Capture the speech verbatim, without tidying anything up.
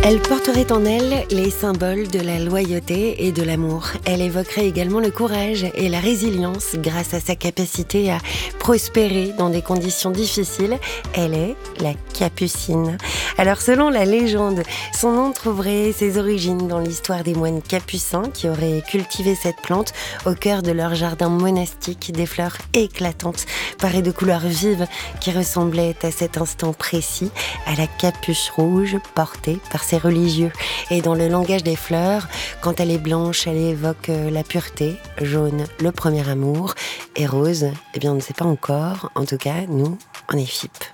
Elle porterait en elle les symboles de la loyauté et de l'amour. Elle évoquerait également le courage et la résilience grâce à sa capacité à prospérer dans des conditions difficiles. Elle est la Capucine. Alors selon la légende, son nom trouverait ses origines dans l'histoire des moines capucins qui auraient cultivé cette plante au cœur de leur jardin monastique, des fleurs éclatantes, parées de couleurs vives qui ressemblaient à cet instant précis à la capuche rouge portée par ces religieux. Et dans le langage des fleurs, quand elle est blanche, elle évoque la pureté, jaune, le premier amour, et rose, eh bien on ne sait pas encore, en tout cas, nous, on est F I P.